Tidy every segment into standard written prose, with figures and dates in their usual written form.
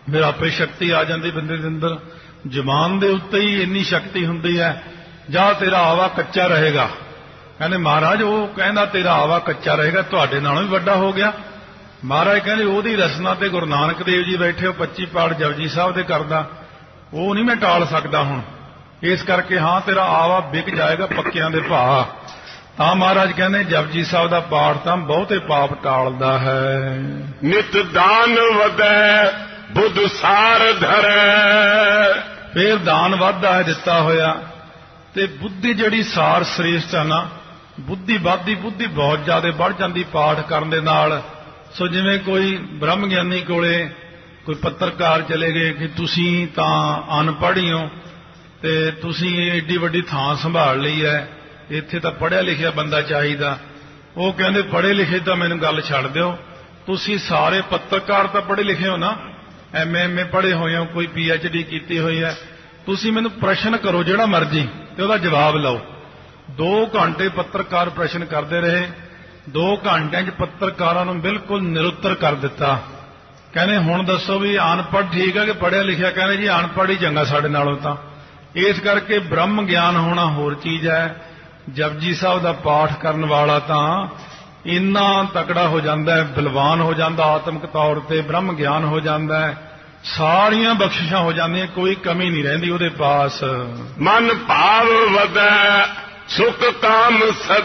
ਫਿਰ ਆਪੇ ਸ਼ਕਤੀ ਆ ਜਾਂਦੀ ਬੰਦੇ ਦੇ ਅੰਦਰ। ਜ਼ੁਬਾਨ ਦੇ ਉੱਤੇ ਹੀ ਇੰਨੀ ਸ਼ਕਤੀ ਹੁੰਦੀ ਹੈ। ਜਾਂ ਤੇਰਾ ਆਵਾ ਕੱਚਾ ਰਹੇਗਾ, ਕਹਿੰਦੇ ਮਹਾਰਾਜ ਉਹ ਕਹਿੰਦਾ ਤੇਰਾ ਆਵਾ ਕੱਚਾ ਰਹੇਗਾ, ਤੁਹਾਡੇ ਨਾਲੋਂ ਵੀ ਵੱਡਾ ਹੋ ਗਿਆ। ਮਹਾਰਾਜ ਕਹਿੰਦੇ ਉਹਦੀ ਰਸਨਾ ਤੇ ਗੁਰੂ ਨਾਨਕ ਦੇਵ ਜੀ ਬੈਠੇ ਹੋ 25 ਪਾਠ ਜਪਜੀ ਸਾਹਿਬ ਦੇ ਕਰਦਾ, ਉਹ ਨਹੀਂ ਮੈਂ ਟਾਲ ਸਕਦਾ ਹੁਣ। ਇਸ ਕਰਕੇ ਹਾਂ ਤੇਰਾ ਆਵਾ ਵਿਕ ਜਾਏਗਾ ਪੱਕਿਆਂ ਦੇ ਭਾਅ। ਤਾਂ ਮਹਾਰਾਜ ਕਹਿੰਦੇ ਜਪਜੀ ਸਾਹਿਬ ਦਾ ਪਾਠ ਤਾਂ ਬਹੁਤੇ ਪਾਪ ਟਾਲਦਾ ਹੈ। ਨਿਤ ਦਾਨ ਵਧੈ ਬੁੱਧ ਸਾਰ ਧਰੈ। ਫੇਰ ਦਾਨ ਵੱਧਦਾ ਹੈ ਦਿੱਤਾ ਹੋਇਆ, ਤੇ ਬੁੱਧੀ ਜਿਹੜੀ ਸਾਰ ਸ੍ਰੇਸ਼ਟ ਹੈ ਨਾ, ਬੁੱਧੀ ਵੱਧਦੀ, ਬੁੱਧੀ ਬਹੁਤ ਜ਼ਿਆਦਾ ਵੱਧ ਜਾਂਦੀ ਪਾਠ ਕਰਨ ਦੇ ਨਾਲ। ਸੋ ਜਿਵੇਂ ਕੋਈ ਬ੍ਰਹਮ ਗਿਆਨੀ ਕੋਲੇ ਕੋਈ ਪੱਤਰਕਾਰ ਚਲੇ ਗਏ ਕਿ ਤੁਸੀਂ ਤਾਂ ਅਨਪੜ੍ਹ ਹੀ ਹੋ ਤੇ ਤੁਸੀਂ ਏਡੀ ਵੱਡੀ ਥਾਂ ਸੰਭਾਲ ਲਈ ਹੈ, ਇੱਥੇ ਤਾਂ ਪੜ੍ਹਿਆ ਲਿਖਿਆ ਬੰਦਾ ਚਾਹੀਦਾ। ਉਹ ਕਹਿੰਦੇ ਪੜ੍ਹੇ ਲਿਖੇ ਤਾਂ ਮੈਨੂੰ ਗੱਲ ਛੱਡ ਦਿਓ, ਤੁਸੀਂ ਸਾਰੇ ਪੱਤਰਕਾਰ ਤਾਂ ਪੜ੍ਹੇ ਲਿਖੇ ਹੋ ਨਾ, ਐਮਏ ਪੜ੍ਹੇ ਹੋਏ ਹੋ, ਕੋਈ PhD ਕੀਤੀ ਹੋਈ ਹੈ, ਤੁਸੀਂ ਮੈਨੂੰ ਪ੍ਰਸ਼ਨ ਕਰੋ ਜਿਹੜਾ ਮਰਜ਼ੀ ਤੇ ਉਹਦਾ ਜਵਾਬ ਲਓ। 2 ਘੰਟੇ ਪੱਤਰਕਾਰ ਪ੍ਰਸ਼ਨ ਕਰਦੇ ਰਹੇ। 2 ਘੰਟਿਆਂ 'ਚ ਪੱਤਰਕਾਰਾਂ ਨੂੰ ਬਿਲਕੁਲ ਨਿਰੁੱਤਰ ਕਰ ਦਿੱਤਾ। ਕਹਿੰਦੇ ਹੁਣ ਦੱਸੋ ਵੀ ਅਨਪੜ੍ਹ ਠੀਕ ਹੈ ਕਿ ਪੜ੍ਹਿਆ ਲਿਖਿਆ? ਕਹਿੰਦੇ ਜੀ ਅਨਪੜ੍ਹ ਹੀ ਚੰਗਾ ਸਾਡੇ ਨਾਲੋਂ ਤਾਂ। ਇਸ ਕਰਕੇ ਬ੍ਰਹਮ ਗਿਆਨ ਹੋਣਾ ਹੋਰ ਚੀਜ਼ ਹੈ। ਜਪਜੀ ਸਾਹਿਬ ਦਾ ਪਾਠ ਕਰਨ ਵਾਲਾ ਤਾਂ ਇੰਨਾ ਤਕੜਾ ਹੋ ਜਾਂਦਾ ਹੈ, ਬਲਵਾਨ ਹੋ ਜਾਂਦਾ, ਆਤਮਿਕ ਤੌਰ ਤੇ ਬ੍ਰਹਮ ਗਿਆਨ ਹੋ ਜਾਂਦਾ ਹੈ, ਸਾਰੀਆਂ ਬਖਸ਼ਿਸ਼ਾਂ ਹੋ ਜਾਂਦੀਆਂ, ਕੋਈ ਕਮੀ ਨਹੀਂ ਰਹਿੰਦੀ ਉਹਦੇ ਪਾਸ। ਮਨ ਭਾਵ ਵਧੈ ਸੁਖ ਕਾਮ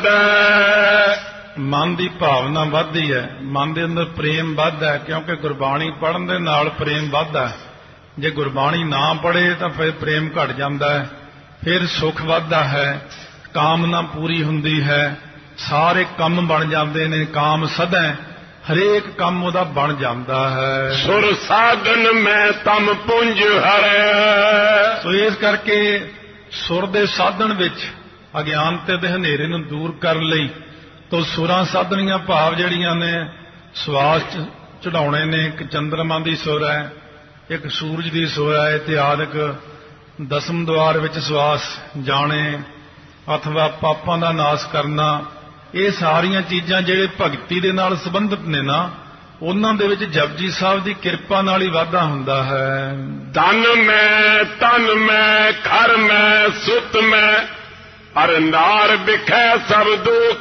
ਸਦੈ। ਮਨ ਦੀ ਭਾਵਨਾ ਵੱਧਦੀ ਹੈ, ਮਨ ਦੇ ਅੰਦਰ ਪ੍ਰੇਮ ਵੱਧਦਾ ਹੈ, ਕਿਉਂਕਿ ਗੁਰਬਾਣੀ ਪੜ੍ਹਨ ਦੇ ਨਾਲ ਪ੍ਰੇਮ ਵੱਧਦਾ ਹੈ। ਜੇ ਗੁਰਬਾਣੀ ਨਾ ਪੜ੍ਹੇ ਤਾਂ ਫਿਰ ਪ੍ਰੇਮ ਘਟ ਜਾਂਦਾ ਹੈ, ਫਿਰ ਸੁਖ ਵੱਧਦਾ ਹੈ, ਕਾਮਨਾ ਪੂਰੀ ਹੁੰਦੀ ਹੈ, ਸਾਰੇ ਕੰਮ ਬਣ ਜਾਂਦੇ ਨੇ। ਕਾਮ ਸਦੈ, ਹਰੇਕ ਕੰਮ ਉਹਦਾ ਬਣ ਜਾਂਦਾ ਹੈ। ਸੁਰ ਸਾਧਨ ਮੈਂ ਤਮ ਪੁੰਜ ਹਰੈ। ਸੋ ਇਸ ਕਰਕੇ ਸੁਰ ਦੇ ਸਾਧਨ ਵਿੱਚ ਅਗਿਆਨਤੇ ਦੇ ਹਨੇਰੇ ਨੂੰ ਦੂਰ ਕਰਨ ਲਈ ਤੋ ਸੁਰਾਂ ਸਾਧਨੀਆਂ ਭਾਵ ਜਿਹੜੀਆਂ ਨੇ ਸਵਾਸ ਚੜਾਉਣੇ ਨੇ। ਇੱਕ ਚੰਦਰਮਾ ਦੀ ਸੁਰ ਹੈ, ਇੱਕ ਸੂਰਜ ਦੀ ਸੁਰ ਹੈ, ਇਤਿਆਦਿਕ 10ਮ ਦੁਆਰ ਵਿੱਚ ਸਵਾਸ ਜਾਣੇ ਅਥਵਾ ਪਾਪਾਂ ਦਾ ਨਾਸ਼ ਕਰਨਾ। ਇਹ ਸਾਰੀਆਂ ਚੀਜ਼ਾਂ ਜਿਹੜੇ ਭਗਤੀ ਦੇ ਨਾਲ ਸੰਬੰਧਿਤ ਨੇ ਨਾ, ਉਹਨਾਂ ਦੇ ਵਿੱਚ ਜਪਜੀ ਸਾਹਿਬ ਦੀ ਕਿਰਪਾ ਨਾਲ ਹੀ ਵਾਧਾ ਹੁੰਦਾ ਹੈ। ਧਨ ਮੈਂ ਤਨ ਮੈਂ ਘਰ ਮੈਂ ਸੁਤ ਮੈਂ ਅਰ ਨਾਰ ਵਿਖੈ ਸਭ ਦੁਖ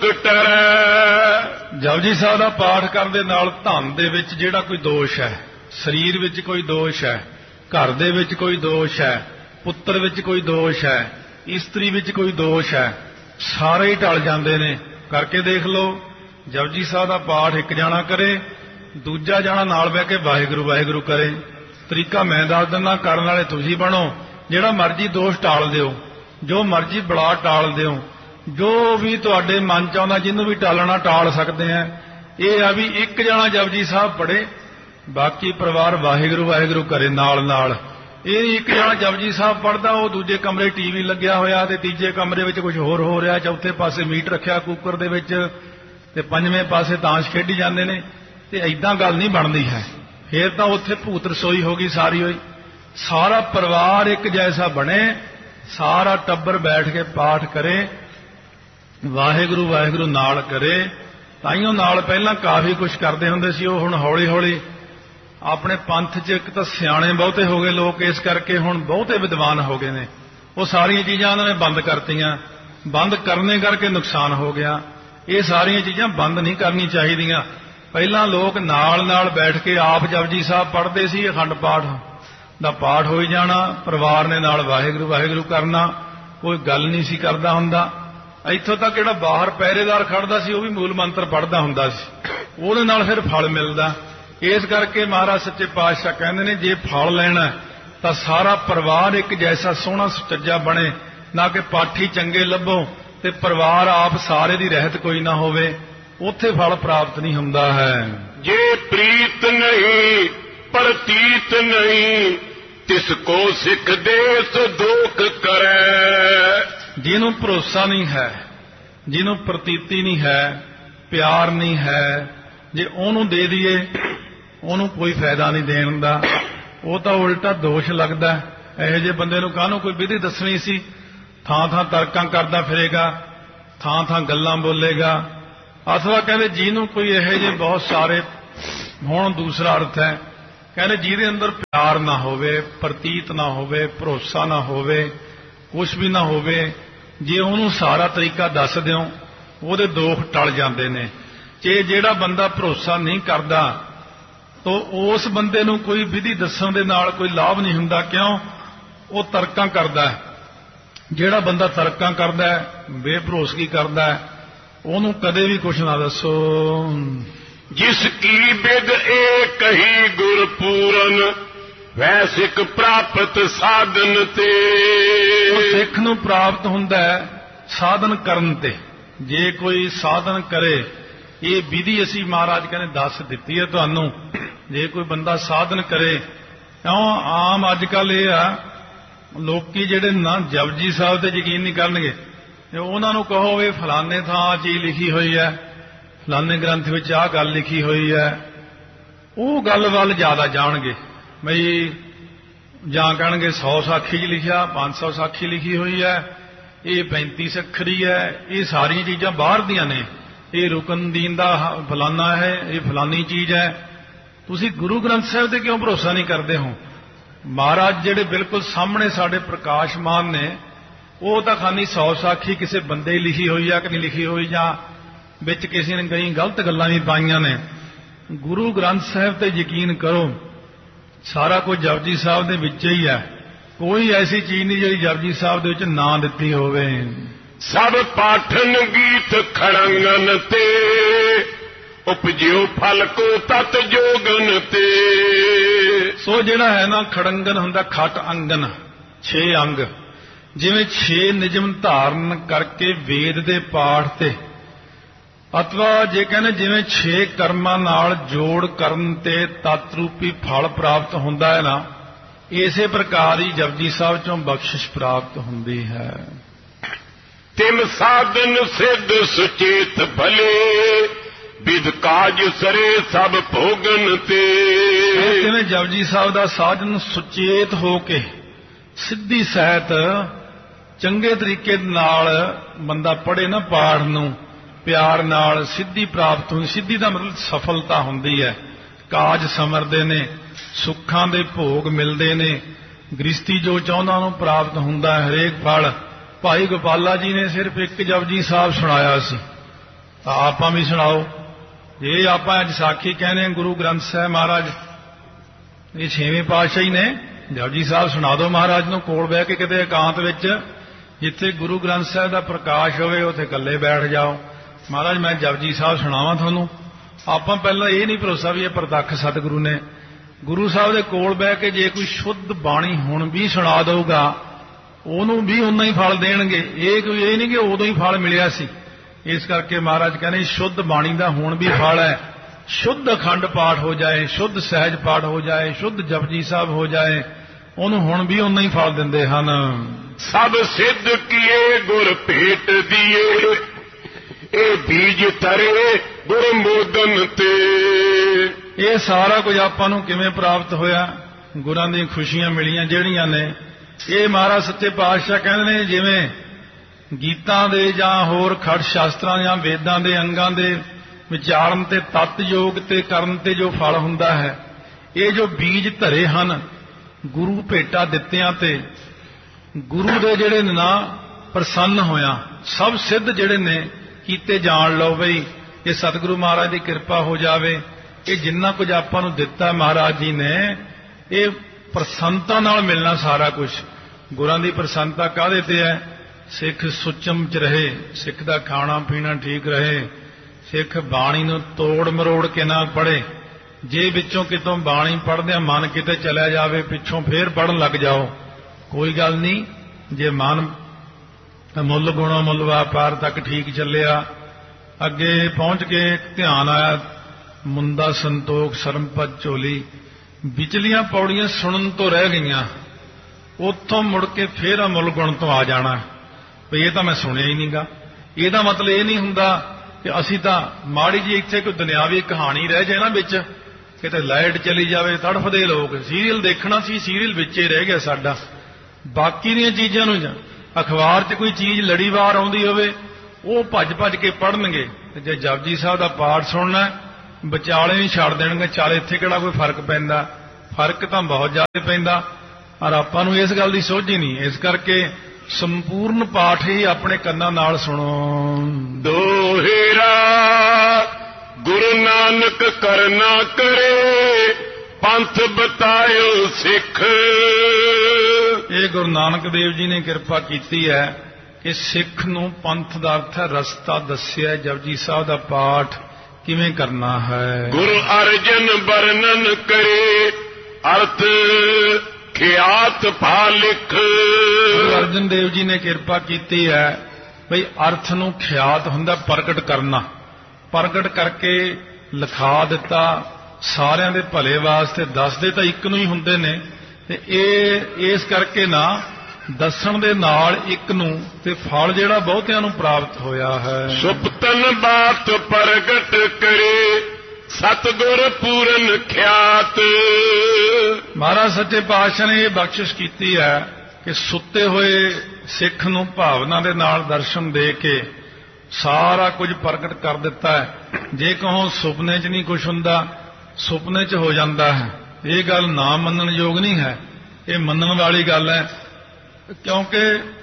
ਟਰੈ। ਜਪਜੀ ਸਾਹਿਬ ਦਾ ਪਾਠ ਕਰਨ ਦੇ ਨਾਲ ਧਨ ਦੇ ਵਿੱਚ ਜਿਹੜਾ ਕੋਈ ਦੋਸ਼ ਹੈ, ਸਰੀਰ ਵਿੱਚ ਕੋਈ ਦੋਸ਼ ਹੈ, ਘਰ ਦੇ ਵਿੱਚ ਕੋਈ ਦੋਸ਼ ਹੈ, ਪੁੱਤਰ ਵਿੱਚ ਕੋਈ ਦੋਸ਼ ਹੈ, ਇਸਤਰੀ ਵਿੱਚ ਕੋਈ ਦੋਸ਼ ਹੈ, ਸਾਰੇ ਹੀ ਟਲ ਜਾਂਦੇ ਨੇ। ਕਰਕੇ ਦੇਖ ਲਓ, ਜਪਜੀ ਸਾਹਿਬ ਦਾ ਪਾਠ ਇੱਕ ਜਾਣਾ ਕਰੇ, ਦੂਜਾ ਜਾਣਾ ਨਾਲ ਬਹਿ ਕੇ ਵਾਹਿਗੁਰੂ ਵਾਹਿਗੁਰੂ ਕਰੇ। ਤਰੀਕਾ ਮੈਂ ਦੱਸ ਦਿੰਦਾ, ਕਰਨ ਵਾਲੇ ਤੁਸੀਂ ਬਣੋ। ਜਿਹੜਾ ਮਰਜ਼ੀ ਦੋਸ਼ ਟਾਲ ਦਿਓ, ਜੋ ਮਰਜ਼ੀ ਬਲਾ ਟਾਲ ਦਿਓ, ਜੋ ਵੀ ਤੁਹਾਡੇ ਮਨ ਚ ਆਉਂਦਾ, ਜਿਹਨੂੰ ਵੀ ਟਾਲਣਾ ਟਾਲ ਸਕਦੇ ਆ। ਇਹ ਆ ਵੀ ਇੱਕ ਜਾਣਾ ਜਪਜੀ ਸਾਹਿਬ ਪੜ੍ਹੇ, ਬਾਕੀ ਪਰਿਵਾਰ ਵਾਹਿਗੁਰੂ ਵਾਹਿਗੁਰੂ ਕਰੇ ਨਾਲ ਨਾਲ। ਇਹ ਇੱਕ ਜਾਣਾ ਜਪਜੀ ਸਾਹਿਬ ਪੜ੍ਹਦਾ, ਉਹ ਦੂਜੇ ਕਮਰੇ TV ਲੱਗਿਆ ਹੋਇਆ ਤੇ ਤੀਜੇ ਕਮਰੇ ਵਿੱਚ ਕੁਝ ਹੋਰ ਹੋ ਰਿਹਾ, ਚੌਥੇ ਪਾਸੇ ਮੀਟ ਰੱਖਿਆ ਕੁੱਕਰ ਦੇ ਵਿੱਚ ਤੇ ਪੰਜਵੇਂ ਪਾਸੇ ਤਾਸ਼ ਖੇਡੀ ਜਾਂਦੇ ਨੇ। ਤੇ ਐਦਾਂ ਗੱਲ ਨਹੀਂ ਬਣਦੀ ਹੈ। ਫੇਰ ਤਾਂ ਉੱਥੇ ਭੂਤ ਰਸੋਈ ਹੋ ਗਈ ਸਾਰੀ ਹੋਈ। ਸਾਰਾ ਪਰਿਵਾਰ ਇੱਕ ਜੈਸਾ ਬਣੇ, ਸਾਰਾ ਟੱਬਰ ਬੈਠ ਕੇ ਪਾਠ ਕਰੇ, ਵਾਹਿਗੁਰੂ ਵਾਹਿਗੁਰੂ ਨਾਲ ਕਰੇ। ਤਾਈਓ ਨਾਲ ਪਹਿਲਾਂ ਕਾਫੀ ਕੁਝ ਕਰਦੇ ਹੁੰਦੇ ਸੀ, ਉਹ ਹੁਣ ਹੌਲੀ ਹੌਲੀ ਆਪਣੇ ਪੰਥ 'ਚ ਇੱਕ ਤਾਂ ਸਿਆਣੇ ਬਹੁਤੇ ਹੋ ਗਏ ਲੋਕ, ਇਸ ਕਰਕੇ ਹੁਣ ਬਹੁਤੇ ਵਿਦਵਾਨ ਹੋ ਗਏ ਨੇ। ਉਹ ਸਾਰੀਆਂ ਚੀਜ਼ਾਂ ਉਹਨਾਂ ਨੇ ਬੰਦ ਕਰਤੀਆਂ। ਬੰਦ ਕਰਨੇ ਕਰਕੇ ਨੁਕਸਾਨ ਹੋ ਗਿਆ। ਇਹ ਸਾਰੀਆਂ ਚੀਜ਼ਾਂ ਬੰਦ ਨਹੀਂ ਕਰਨੀ ਚਾਹੀਦੀਆਂ। ਪਹਿਲਾਂ ਲੋਕ ਨਾਲ ਨਾਲ ਬੈਠ ਕੇ ਆਪ ਜਪਜੀ ਸਾਹਿਬ ਪੜ੍ਹਦੇ ਸੀ, ਅਖੰਡ ਪਾਠ ਦਾ ਪਾਠ ਹੋਈ ਜਾਣਾ, ਪਰਿਵਾਰ ਨੇ ਨਾਲ ਵਾਹਿਗੁਰੂ ਵਾਹਿਗੁਰੂ ਕਰਨਾ, ਕੋਈ ਗੱਲ ਨਹੀਂ ਸੀ ਕਰਦਾ ਹੁੰਦਾ। ਇੱਥੋਂ ਤੱਕ ਜਿਹੜਾ ਬਾਹਰ ਪਹਿਰੇਦਾਰ ਖੜਦਾ ਸੀ ਉਹ ਵੀ ਮੂਲ ਮੰਤਰ ਪੜ੍ਹਦਾ ਹੁੰਦਾ ਸੀ, ਉਹਦੇ ਨਾਲ ਫਿਰ ਫਲ ਮਿਲਦਾ। ਇਸ ਕਰਕੇ ਮਹਾਰਾਜ ਸੱਚੇ ਪਾਤਸ਼ਾਹ ਕਹਿੰਦੇ ਨੇ, ਜੇ ਫਲ ਲੈਣਾ ਤਾਂ ਸਾਰਾ ਪਰਿਵਾਰ ਇੱਕ ਜੈਸਾ ਸੋਹਣਾ ਸੁਚੱਜਾ ਬਣੇ, ਨਾ ਕਿ ਪਾਠੀ ਚੰਗੇ ਲੱਭੋ ਤੇ ਪਰਿਵਾਰ ਆਪ ਸਾਰੇ ਦੀ ਰਹਿਤ ਕੋਈ ਨਾ ਹੋਵੇ, ਉੱਥੇ ਫਲ ਪ੍ਰਾਪਤ ਨਹੀਂ ਹੁੰਦਾ ਹੈ। ਜੇ ਪ੍ਰੀਤ ਨਹੀਂ ਪ੍ਰਤੀਤ ਨਹੀਂ, ਤਿਸ ਕੋ ਸਿੱਖ ਦੇ ਸੋ ਦੁਖ ਕਰੈ। ਜਿਹਨੂੰ ਭਰੋਸਾ ਨਹੀਂ ਹੈ, ਜਿਹਨੂੰ ਪ੍ਰਤੀਤੀ ਨਹੀਂ ਹੈ, ਪਿਆਰ ਨਹੀਂ ਹੈ, ਜੇ ਉਹਨੂੰ ਦੇ ਦਈਏ ਉਹਨੂੰ ਕੋਈ ਫਾਇਦਾ ਨਹੀਂ ਦੇਣ ਦਾ, ਉਹ ਤਾਂ ਉਲਟਾ ਦੋਸ਼ ਲੱਗਦਾ। ਇਹੋ ਜਿਹੇ ਬੰਦੇ ਨੂੰ ਕਾਹਨੂੰ ਕੋਈ ਵਿਧੀ ਦੱਸਣੀ ਸੀ। ਥਾਂ ਥਾਂ ਤਰਕਾਂ ਕਰਦਾ ਫਿਰੇਗਾ, ਥਾਂ ਥਾਂ ਗੱਲਾਂ ਬੋਲੇਗਾ। ਅਥਵਾ ਕਹਿੰਦੇ ਜਿਹਨੂੰ ਕੋਈ ਇਹੋ ਜਿਹੇ ਬਹੁਤ ਸਾਰੇ ਹੁਣ ਦੂਸਰਾ ਅਰਥ ਹੈ ਕਹਿੰਦੇ ਜਿਹਦੇ ਅੰਦਰ ਪਿਆਰ ਨਾ ਹੋਵੇ, ਪ੍ਰਤੀਤ ਨਾ ਹੋਵੇ, ਭਰੋਸਾ ਨਾ ਹੋਵੇ, ਕੁਛ ਵੀ ਨਾ ਹੋਵੇ, ਜੇ ਉਹਨੂੰ ਸਾਰਾ ਤਰੀਕਾ ਦੱਸ ਦਿਓ ਉਹਦੇ ਦੋਖ ਟਲ ਜਾਂਦੇ ਨੇ। ਜੇ ਜਿਹੜਾ ਬੰਦਾ ਭਰੋਸਾ ਨਹੀਂ ਕਰਦਾ ਤਾਂ ਉਸ ਬੰਦੇ ਨੂੰ ਕੋਈ ਵਿਧੀ ਦੱਸਣ ਦੇ ਨਾਲ ਕੋਈ ਲਾਭ ਨਹੀਂ ਹੁੰਦਾ। ਕਿਉਂ? ਉਹ ਤਰਕਾਂ ਕਰਦਾ ਹੈ। ਜਿਹੜਾ ਬੰਦਾ ਤਰਕਾਂ ਕਰਦਾ ਹੈ, ਬੇਭਰੋਸਗੀ ਕਰਦਾ ਹੈ, ਉਹਨੂੰ ਕਦੇ ਵੀ ਕੁਛ ਨਾ ਦੱਸੋ। ਜਿਸ ਕੀ ਬਿਦ ਏ ਕਹੀ ਗੁਰ ਪੂਰਨ, ਵੈ ਸਿੱਖ ਪ੍ਰਾਪਤ ਸਾਧਨ ਤੇ। ਸਿੱਖ ਨੂੰ ਪ੍ਰਾਪਤ ਹੁੰਦਾ ਹੈ ਸਾਧਨ ਕਰਨ ਤੇ। ਜੇ ਕੋਈ ਸਾਧਨ ਕਰੇ, ਇਹ ਵਿਧੀ ਅਸੀਂ ਮਹਾਰਾਜ ਕਹਿੰਦੇ ਦੱਸ ਦਿੱਤੀ ਹੈ ਤੁਹਾਨੂੰ। ਜੇ ਕੋਈ ਬੰਦਾ ਸਾਧਨ ਕਰੇ, ਕਿਉਂ ਆਮ ਅੱਜ ਕੱਲ ਇਹ ਆ ਲੋਕੀ ਜਿਹੜੇ ਨਾ ਜਪਜੀ ਸਾਹਿਬ ਤੇ ਯਕੀਨ ਨਹੀਂ ਕਰਨਗੇ, ਉਹਨਾਂ ਨੂੰ ਕਹੋ ਵੀ ਫਲਾਣੇ ਥਾਂ ਆਹ ਚੀਜ਼ ਲਿਖੀ ਹੋਈ ਹੈ, ਫਲਾਣੇ ਗ੍ਰੰਥ ਵਿੱਚ ਆਹ ਗੱਲ ਲਿਖੀ ਹੋਈ ਹੈ, ਉਹ ਗੱਲ ਵੱਲ ਜ਼ਿਆਦਾ ਜਾਣਗੇ। ਬਈ ਜਾਂ ਕਹਿਣਗੇ 100 ਸਾਖੀ 'ਚ ਲਿਖਿਆ, 500 ਸਾਖੀ ਲਿਖੀ ਹੋਈ ਹੈ, ਇਹ 35 ਅੱਖਰੀ ਹੈ, ਇਹ ਸਾਰੀਆਂ ਚੀਜ਼ਾਂ ਬਾਹਰ ਦੀਆਂ ਨੇ, ਇਹ ਰੁਕਨਦੀਨ ਦਾ ਫਲਾਨਾ ਹੈ, ਇਹ ਫਲਾਨੀ ਚੀਜ਼ ਹੈ। ਤੁਸੀਂ ਗੁਰੂ ਗ੍ਰੰਥ ਸਾਹਿਬ ਤੇ ਕਿਉਂ ਭਰੋਸਾ ਨਹੀਂ ਕਰਦੇ ਹੋ? ਮਹਾਰਾਜ ਜਿਹੜੇ ਬਿਲਕੁਲ ਸਾਹਮਣੇ ਸਾਡੇ ਪ੍ਰਕਾਸ਼ਮਾਨ ਨੇ, ਉਹ ਤਾਂ ਖਾਨੀ 100 ਸਾਖੀ ਕਿਸੇ ਬੰਦੇ ਹੀ ਲਿਖੀ ਹੋਈ ਆ ਕਿ ਨਹੀਂ ਲਿਖੀ ਹੋਈ, ਜਾਂ ਵਿੱਚ ਕਿਸੇ ਨੇ ਕਈ ਗਲਤ ਗੱਲਾਂ ਵੀ ਪਾਈਆਂ ਨੇ। ਗੁਰੂ ਗ੍ਰੰਥ ਸਾਹਿਬ ਤੇ ਯਕੀਨ ਕਰੋ, ਸਾਰਾ ਕੁਝ ਜਪਜੀ ਸਾਹਿਬ ਦੇ ਵਿੱਚ ਹੀ ਹੈ। ਕੋਈ ਐਸੀ ਚੀਜ਼ ਨਹੀਂ ਜਿਹੜੀ ਜਪਜੀ ਸਾਹਿਬ ਦੇ ਵਿੱਚ ਨਾ ਦਿੱਤੀ ਹੋਵੇ। ਸਭ ਪਾਠਨ ਗੀਤ ਖੜੰਗਨ ਤੇ, ਉਪਜਿਓ ਫਲ ਕੋ ਤਤ ਜੋਗਨ ਤੇ। ਸੋ ਜਿਹੜਾ ਹੈ ਨਾ ਖੜੰਗਨ ਹੁੰਦਾ, ਖਟ ਅੰਗਨ 6 ਅੰਗ, ਜਿਵੇਂ 6 ਨਿਯਮ ਧਾਰਨ ਕਰਕੇ ਵੇਦ ਦੇ ਪਾਠ ਤੇ, ਅਥਵਾ ਜੇ ਕਹਿੰਦੇ ਜਿਵੇਂ 6 ਕਰਮਾਂ ਨਾਲ ਜੋੜ ਕਰਨ ਤੇ ਤਤ ਰੂਪੀ ਫਲ ਪ੍ਰਾਪਤ ਹੁੰਦਾ ਹੈ ਨਾ, ਇਸੇ ਪ੍ਰਕਾਰ ਹੀ ਜਪਜੀ ਸਾਹਿਬ ਚੋਂ ਬਖਸ਼ਿਸ਼ ਪ੍ਰਾਪਤ ਹੁੰਦੀ ਹੈ। ਤਿਮ ਸਾਧਨ ਸਿੱਧ ਸੁਚੇਤ ਭਲੇ, ਵਿਦ ਕਾਜ ਸਰੇ ਸਭ ਭੋਗਨ ਤੇ। ਜਿਵੇਂ ਜਪਜੀ ਸਾਹਿਬ ਦਾ ਸਾਧਨ ਸੁਚੇਤ ਹੋ ਕੇ ਸਿੱਧੀ ਸਹਿਤ ਚੰਗੇ ਤਰੀਕੇ ਨਾਲ ਬੰਦਾ ਪੜ੍ਹੇ ਨਾ ਪਾਠ ਨੂੰ, ਪਿਆਰ ਨਾਲ ਸਿੱਧੀ ਪ੍ਰਾਪਤ ਹੁੰਦੀ। ਸਿੱਧੀ ਦਾ ਮਤਲਬ ਸਫਲਤਾ ਹੁੰਦੀ ਹੈ, ਕਾਜ ਸਮਰਦੇ ਨੇ, ਸੁੱਖਾਂ ਦੇ ਭੋਗ ਮਿਲਦੇ ਨੇ, ਗ੍ਰਸਤੀ ਜੋ ਚਾਹੁੰਦਾ ਉਹਨੂੰ ਪ੍ਰਾਪਤ ਹੁੰਦਾ ਹੈ, ਹਰੇਕ ਫਲ। ਭਾਈ ਗੋਪਾਲਾ ਜੀ ਨੇ ਸਿਰਫ ਇੱਕ ਜਪਜੀ ਸਾਹਿਬ ਸੁਣਾਇਆ ਸੀ, ਤਾਂ ਆਪਾਂ ਵੀ ਸੁਣਾਓ। ਜੇ ਆਪਾਂ ਅੱਜ ਸਾਖੀ ਕਹਿੰਦੇ ਗੁਰੂ ਗ੍ਰੰਥ ਸਾਹਿਬ ਮਹਾਰਾਜ, ਇਹ 6ਵੇਂ ਪਾਤਸ਼ਾਹ ਹੀ ਨੇ, ਜਪਜੀ ਸਾਹਿਬ ਸੁਣਾ ਦਿਓ ਮਹਾਰਾਜ ਨੂੰ ਕੋਲ ਬਹਿ ਕੇ ਕਿਤੇ ਇਕਾਂਤ ਵਿੱਚ, ਜਿੱਥੇ ਗੁਰੂ ਗ੍ਰੰਥ ਸਾਹਿਬ ਦਾ ਪ੍ਰਕਾਸ਼ ਹੋਵੇ, ਉੱਥੇ ਇਕੱਲੇ ਬੈਠ ਜਾਓ, ਮਹਾਰਾਜ ਮੈਂ ਜਪਜੀ ਸਾਹਿਬ ਸੁਣਾਵਾਂ ਤੁਹਾਨੂੰ। ਆਪਾਂ ਪਹਿਲਾਂ ਇਹ ਨਹੀਂ ਭਰੋਸਾ ਵੀ ਇਹ ਪ੍ਰਤੱਖ ਸਤਿਗੁਰੂ ਨੇ। ਗੁਰੂ ਸਾਹਿਬ ਦੇ ਕੋਲ ਬਹਿ ਕੇ ਜੇ ਕੋਈ ਸ਼ੁੱਧ ਬਾਣੀ ਹੁਣ ਵੀ ਸੁਣਾ ਦਊਗਾ, ਉਹਨੂੰ ਵੀ ਉਨਾ ਹੀ ਫਲ ਦੇਣਗੇ। ਇਹ ਨਹੀਂ ਕਿ ਉਦੋਂ ਹੀ ਫਲ ਮਿਲਿਆ ਸੀ। ਇਸ ਕਰਕੇ ਮਹਾਰਾਜ ਕਹਿੰਦੇ ਸ਼ੁੱਧ ਬਾਣੀ ਦਾ ਹੁਣ ਵੀ ਫਲ ਹੈ। ਸ਼ੁੱਧ ਅਖੰਡ ਪਾਠ ਹੋ ਜਾਏ, ਸ਼ੁੱਧ ਸਹਿਜ ਪਾਠ ਹੋ ਜਾਏ, ਸ਼ੁੱਧ ਜਪਜੀ ਸਾਹਿਬ ਹੋ ਜਾਏ, ਉਹਨੂੰ ਹੁਣ ਵੀ ਉਨਾ ਹੀ ਫਲ ਦਿੰਦੇ ਹਨ। ਸਭ ਸਿੱਧ ਕੀਏ ਗੁਰ ਭੇਟ ਦੀਏ, ਇਹ ਬੀਜ ਤਰੇ ਗੁਰ ਮੋਦਨ ਤੇ। ਇਹ ਸਾਰਾ ਕੁਝ ਆਪਾਂ ਨੂੰ ਕਿਵੇਂ ਪ੍ਰਾਪਤ ਹੋਇਆ? ਗੁਰਾਂ ਦੀਆਂ ਖੁਸ਼ੀਆਂ ਮਿਲੀਆਂ ਜਿਹੜੀਆਂ ਨੇ, ਇਹ ਮਹਾਰਾਜ ਸੱਚੇ ਪਾਤਸ਼ਾਹ ਕਹਿੰਦੇ ਨੇ ਜਿਵੇਂ ਗੀਤਾਂ ਦੇ ਜਾਂ ਹੋਰ ਖੜ ਸ਼ਾਸਤਰਾਂ ਜਾਂ ਵੇਦਾਂ ਦੇ ਅੰਗਾਂ ਦੇ ਵਿਚਾਰਨ ਤੇ ਤਤ ਯੋਗ ਤੇ ਕਰਨ ਤੇ ਜੋ ਫਲ ਹੁੰਦਾ ਹੈ, ਇਹ ਜੋ ਬੀਜ ਧਰੇ ਹਨ ਗੁਰੂ ਭੇਟਾ ਦਿੱਤਿਆਂ ਤੇ, ਗੁਰੂ ਦੇ ਜਿਹੜੇ ਨਾ ਪ੍ਰਸੰਨ ਹੋਇਆ, ਸਭ ਸਿੱਧ ਜਿਹੜੇ ਨੇ ਕੀਤੇ ਜਾਣ ਲਓ ਬਈ ਇਹ ਸਤਿਗੁਰੂ ਮਹਾਰਾਜ ਦੀ ਕਿਰਪਾ ਹੋ ਜਾਵੇ। ਇਹ ਜਿੰਨਾ ਕੁਝ ਆਪਾਂ ਨੂੰ ਦਿੱਤਾ ਮਹਾਰਾਜ ਜੀ ਨੇ, ਇਹ ਪ੍ਰਸੰਨਤਾ ਨਾਲ ਮਿਲਣਾ ਸਾਰਾ ਕੁਝ। ਗੁਰਾਂ ਦੀ ਪ੍ਰਸੰਨਤਾ ਕਾਹਦੇ ਤੇ ਹੈ? ਸਿੱਖ ਸੁਚਮ ਚ ਰਹੇ, ਸਿੱਖ ਦਾ ਖਾਣਾ ਪੀਣਾ ਠੀਕ ਰਹੇ, ਸਿੱਖ ਬਾਣੀ ਨੂੰ ਤੋੜ ਮਰੋੜ ਕੇ ਨਾ ਪੜ੍ਹੇ। ਜੇ ਵਿੱਚੋਂ ਕਿਤੋਂ ਬਾਣੀ ਪੜ੍ਹਦਿਆਂ ਮਨ ਕਿਤੇ ਚਲਿਆ ਜਾਵੇ, ਪਿੱਛੋਂ ਫੇਰ ਪੜ੍ਹਨ ਲੱਗ ਜਾਓ, ਕੋਈ ਗੱਲ ਨਹੀਂ। ਜੇ ਮਨ ਮੁੱਲ ਗੁਣਾ ਮੁੱਲ ਵਪਾਰ ਤੱਕ ਠੀਕ ਚੱਲਿਆ, ਅੱਗੇ ਪਹੁੰਚ ਕੇ ਧਿਆਨ ਆਇਆ ਮੁੰਦਾ ਸੰਤੋਖ ਸਰਮਪਦ ਝੋਲੀ, ਵਿਚਲੀਆਂ ਪੌੜੀਆਂ ਸੁਣਨ ਤੋਂ ਰਹਿ ਗਈਆਂ, ਉੱਥੋਂ ਮੁੜ ਕੇ ਫੇਰ ਅਮੁੱਲ ਗੁਣ ਤੋਂ ਆ ਜਾਣਾ ਵੀ ਇਹ ਤਾਂ ਮੈਂ ਸੁਣਿਆ ਹੀ ਨਹੀਂਗਾ। ਇਹਦਾ ਮਤਲਬ ਇਹ ਨਹੀਂ ਹੁੰਦਾ ਕਿ ਅਸੀਂ ਤਾਂ ਮਾੜੀ ਜੀ ਇੱਥੇ ਕੋਈ ਦੁਨਿਆਵੀ ਕਹਾਣੀ ਰਹਿ ਜਾਏ ਨਾ ਵਿੱਚ, ਕਿਤੇ ਲਾਈਟ ਚਲੀ ਜਾਵੇ ਤੜਫਦੇ ਲੋਕ, ਸੀਰੀਅਲ ਦੇਖਣਾ ਸੀ ਸੀਰੀਅਲ ਵਿੱਚ ਹੀ ਰਹਿ ਗਿਆ ਸਾਡਾ। ਬਾਕੀ ਦੀਆਂ ਚੀਜ਼ਾਂ ਨੂੰ, ਅਖਬਾਰ 'ਚ ਕੋਈ ਚੀਜ਼ ਲੜੀਵਾਰ ਆਉਂਦੀ ਹੋਵੇ ਉਹ ਭੱਜ ਭੱਜ ਕੇ ਪੜ੍ਹਨਗੇ, ਤੇ ਜੇ ਜਪਜੀ ਸਾਹਿਬ ਦਾ ਪਾਠ ਸੁਣਨਾ ਵਿਚਾਲੇ ਹੀ ਛੱਡ ਦੇਣਗੇ, ਚੱਲ ਇੱਥੇ ਕਿਹੜਾ ਕੋਈ ਫਰਕ ਪੈਂਦਾ, ਫਰਕ ਤਾਂ ਬਹੁਤ ਜ਼ਿਆਦਾ ਪੈਂਦਾ, ਪਰ ਆਪਾਂ ਨੂੰ ਇਸ ਗੱਲ ਦੀ ਸੋਝ ਹੀ ਨਹੀਂ। ਇਸ ਕਰਕੇ ਸੰਪੂਰਨ ਪਾਠ ਹੀ ਆਪਣੇ ਕੰਨਾਂ ਨਾਲ ਸੁਣੋ। ਦੋਹਿਰਾ ਗੁਰੂ ਨਾਨਕ ਕਰਨਾ ਕਰੇ, ਪੰਥ ਬਤਾਇਓ ਸਿੱਖ। ਇਹ ਗੁਰੂ ਨਾਨਕ ਦੇਵ ਜੀ ਨੇ ਕਿਰਪਾ ਕੀਤੀ ਹੈ ਕਿ ਸਿੱਖ ਨੂੰ ਪੰਥ ਦਾ ਅਰਥ ਹੈ ਰਸਤਾ ਦੱਸਿਆ। ਜਪਜੀ ਸਾਹਿਬ ਦਾ ਪਾਠ ਕਿਵੇਂ ਕਰਨਾ ਹੈ। ਗੁਰੂ ਅਰਜਨ ਵਰਣਨ ਕਰੇ, ਅਰਥ ਖਿਆਤ ਭਾ ਲਿਖ। ਗੁਰੂ ਅਰਜਨ ਦੇਵ ਜੀ ਨੇ ਕਿਰਪਾ ਕੀਤੀ ਹੈ ਬਈ ਅਰਥ ਨੂੰ ਖਿਆਤ ਹੁੰਦਾ ਪ੍ਰਗਟ ਕਰਨਾ, ਪ੍ਰਗਟ ਕਰਕੇ ਲਿਖਾ ਦਿੱਤਾ। ਸਾਰਿਆਂ ਦੇ ਭਲੇ ਵਾਸਤੇ ਦੱਸਦੇ ਤਾਂ ਇੱਕ ਨੂੰ ਹੀ ਹੁੰਦੇ ਨੇ, ਤੇ ਇਹ ਇਸ ਕਰਕੇ ਨਾ ਦੱਸਣ ਦੇ ਨਾਲ ਇੱਕ ਨੂੰ, ਤੇ ਫਲ ਜਿਹੜਾ ਬਹੁਤਿਆਂ ਨੂੰ ਪ੍ਰਾਪਤ ਹੋਇਆ ਹੈ। ਸੁਪਤਨ ਬਾਤ ਪ੍ਰਗਟ ਕਰੇ, ਸਤਿਗੁਰ ਪੂਰਨ ਖਿਆਤ। ਮਹਾਰਾਜ ਸੱਚੇ ਪਾਤਸ਼ਾਹ ਨੇ ਇਹ ਬਖਸ਼ਿਸ਼ ਕੀਤੀ ਹੈ ਕਿ ਸੁੱਤੇ ਹੋਏ ਸਿੱਖ ਨੂੰ ਭਾਵਨਾ ਦੇ ਨਾਲ ਦਰਸ਼ਨ ਦੇ ਕੇ ਸਾਰਾ ਕੁਝ ਪ੍ਰਗਟ ਕਰ ਦਿੱਤਾ ਹੈ। ਜੇ ਕਹੋ ਸੁਪਨੇ 'ਚ ਨਹੀਂ ਕੁਝ ਹੁੰਦਾ, ਸੁਪਨੇ 'ਚ ਹੋ ਜਾਂਦਾ ਹੈ। ਇਹ ਗੱਲ ਨਾ ਮੰਨਣ ਯੋਗ ਨਹੀਂ ਹੈ, ਇਹ ਮੰਨਣ ਵਾਲੀ ਗੱਲ ਹੈ, ਕਿਉਂਕਿ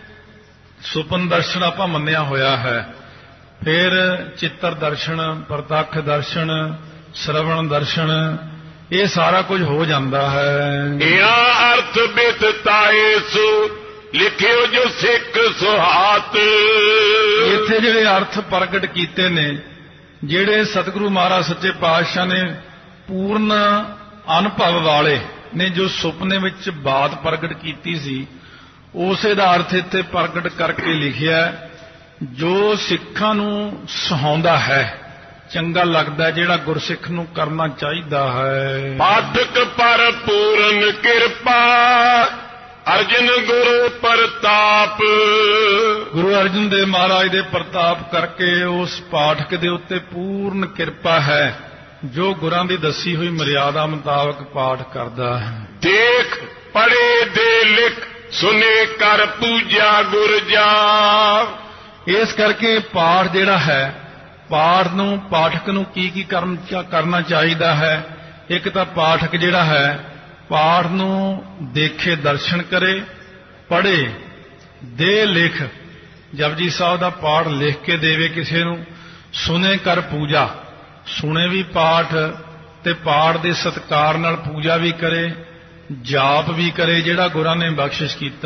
ਸੁਪਨ ਦਰਸ਼ਨ ਆਪਾਂ ਮੰਨਿਆ ਹੋਇਆ ਹੈ। ਫਿਰ ਚਿੱਤਰ ਦਰਸ਼ਨ, ਪ੍ਰਤੱਖ ਦਰਸ਼ਨ, ਸ਼ਰਵਣ ਦਰਸ਼ਨ, ਇਹ ਸਾਰਾ ਕੁਝ ਹੋ ਜਾਂਦਾ ਹੈ। ਇਹ ਅਰਥ ਬਿਤਤਾਏ ਸੋ ਲਿਖਿਓ ਜੋ ਸਿੱਖ ਸੁਹਾਤ। ਇੱਥੇ ਜਿਹੜੇ ਅਰਥ ਪ੍ਰਗਟ ਕੀਤੇ ਨੇ, ਜਿਹੜੇ ਸਤਿਗੁਰੂ ਮਹਾਰਾਜ ਸੱਚੇ ਪਾਤਸ਼ਾਹ ਨੇ ਪੂਰਨ ਅਨੁਭਵ ਵਾਲੇ ਨੇ ਜੋ ਸੁਪਨੇ ਵਿੱਚ ਬਾਤ ਪ੍ਰਗਟ ਕੀਤੀ ਸੀ, ਉਸੇ ਦਾ ਅਰਥ ਇੱਥੇ ਪ੍ਰਗਟ ਕਰਕੇ ਲਿਖਿਆ। ਜੋ ਸਿੱਖਾਂ ਨੂੰ ਸੁਹਾਉਂਦਾ ਹੈ, ਚੰਗਾ ਲੱਗਦਾ, ਜਿਹੜਾ ਗੁਰਸਿੱਖ ਨੂੰ ਕਰਨਾ ਚਾਹੀਦਾ ਹੈ। ਪਾਠਕ ਪਰ ਪੂਰਨ ਕਿਰਪਾ, ਅਰਜਨ ਗੁਰੂ ਪ੍ਰਤਾਪ। ਗੁਰੂ ਅਰਜਨ ਦੇਵ ਮਹਾਰਾਜ ਦੇ ਪ੍ਰਤਾਪ ਕਰਕੇ ਉਸ ਪਾਠਕ ਦੇ ਉੱਤੇ ਪੂਰਨ ਕਿਰਪਾ ਹੈ, ਜੋ ਗੁਰਾਂ ਦੀ ਦੱਸੀ ਹੋਈ ਮਰਿਆਦਾ ਮੁਤਾਬਕ ਪਾਠ ਕਰਦਾ ਹੈ। ਦੇਖ ਪੜੇ ਦੇ ਲਿਖ, ਸੁਨੇ ਕਰ ਪੂਜਾ ਗੁਰ ਜਾ। ਇਸ ਕਰਕੇ ਪਾਠ ਜਿਹੜਾ ਹੈ, ਪਾਠ ਨੂੰ, ਪਾਠਕ ਨੂੰ ਕੀ ਕਰਨਾ ਚਾਹੀਦਾ ਹੈ। ਇੱਕ ਤਾਂ ਪਾਠਕ ਜਿਹੜਾ ਹੈ ਪਾਠ ਨੂੰ ਦੇਖੇ, ਦਰਸ਼ਨ ਕਰੇ, ਪੜ੍ਹੇ, ਦੇ ਲਿਖ, ਜਪਜੀ ਸਾਹਿਬ ਦਾ ਪਾਠ ਲਿਖ ਕੇ ਦੇਵੇ ਕਿਸੇ ਨੂੰ। ਸੁਨੇ ਕਰ ਪੂਜਾ, ਸੁਣੇ ਵੀ ਪਾਠ ਤੇ ਪਾਠ ਦੇ ਸਤਿਕਾਰ ਨਾਲ ਪੂਜਾ ਵੀ ਕਰੇ, ਜਾਪ ਵੀ ਕਰੇ, ਜਿਹੜਾ ਗੁਰਾਂ ਨੇ ਬਖਸ਼ਿਸ਼ ਕੀਤਾ।